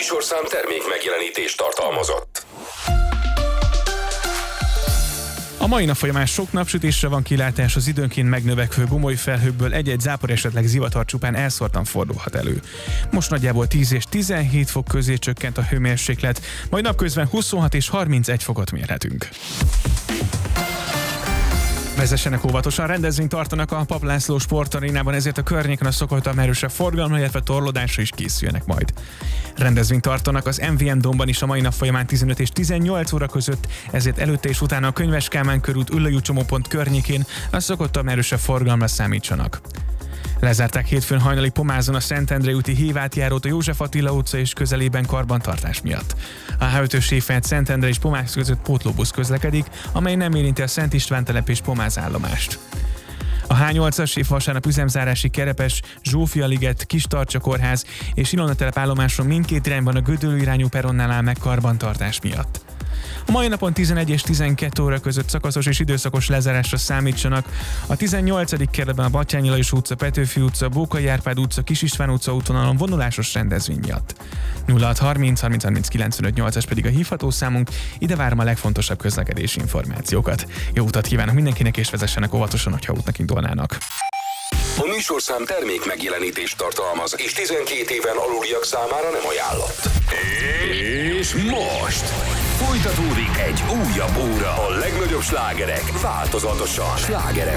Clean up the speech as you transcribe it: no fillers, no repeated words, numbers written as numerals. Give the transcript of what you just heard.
műsorszám termék megjelenítést tartalmazott. A mai nap folyamán sok napsütésre van kilátás, az időnként megnövekvő gomoly felhőkből egy-egy zápor, esetleg zivatar csupán elszórtan fordulhat elő. Most nagyjából 10 és 17 fok közé csökkent a hőmérséklet, majd napközben 26 és 31 fokot mérhetünk. Vezessenek óvatosan, rendezvényt tartanak a Papp László sportarénában, ezért a környéken a szokottan erősebb forgalomra, illetve torlódásra is készüljenek majd. Rendezvényt tartanak az MVM Domban is a mai nap folyamán 15 és 18 óra között, ezért előtte és utána a Könyves Kálmán körút Üllői csomópont környékén a szokottan erősebb forgalomra számítsanak. Lezárták hétfőn hajnalig Pomázon a Szentendrei úti hévátjárót a József Attila utca és közelében karbantartás miatt. A H5-ös séfelt Szentendre és Pomáz között pótlóbusz közlekedik, amely nem érinti a Szent István telep és Pomáz állomást. A H8-as év vasárnap üzemzárási Kerepes, Zsófia-liget, Kistarcsa kórház és Ilona telep állomáson mindkét irányban a Gödöllő irányú peronnál áll meg karbantartás miatt. A mai napon 11 és 12 óra között szakaszos és időszakos lezárásra számítsanak a 18. kerületben a Batthyány Lajos utca, Petőfi utca, Bókai Árpád utca, Kis István utca útvonalon vonulásos rendezvény miatt. 0630 30 30 95 8-as pedig a hívható számunk, ide várom a legfontosabb közlekedési információkat. Jó utat kívánok mindenkinek, és vezessenek óvatosan, hogyha útnak indulnának. A műsorszám termék megjelenítést tartalmaz, és 12 éven aluliak számára nem ajánlott. És most folytatódik egy újabb óra. A legnagyobb slágerek változatosan. Sláger